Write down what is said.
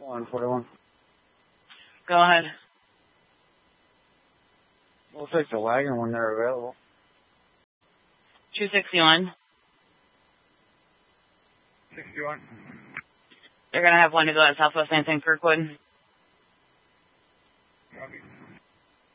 141. Go ahead. We'll fix the wagon when they're available. 261. 61. They're going to have one to go at Southwest Lansing Kirkwood.